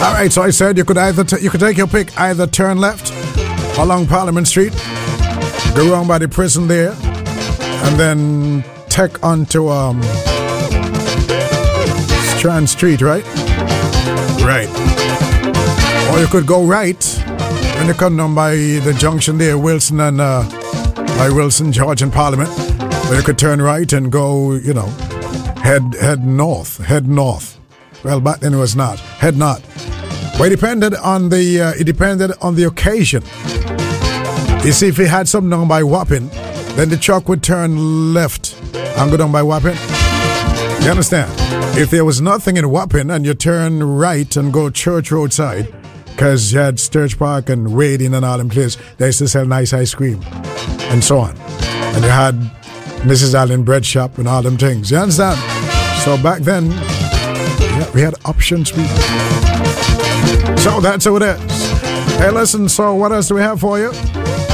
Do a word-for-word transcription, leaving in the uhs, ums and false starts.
All right, so I said you could either t- you could take your pick, either turn left along Parliament Street, go around by the prison there, and then take onto um, Strand Street, right? Right. Or you could go right when you come down by the junction there, Wilson and uh, by Wilson, George and Parliament. Or you could turn right and go, you know, head head north, head north. Well, back then it was not. Head north. Well, it depended on the uh, it depended on the occasion. You see, if he had something down by Wapping, then the truck would turn left and go down by Wapping. You understand? If there was nothing in Wapping and you turn right and go Church Roadside, because you had Sturge Park and Wading and all them places, they used to sell nice ice cream and so on. And you had Missus Allen Bread Shop and all them things. You understand? So back then, yeah, we had options. We... So that's how it is. Hey, listen, so what else do we have for you?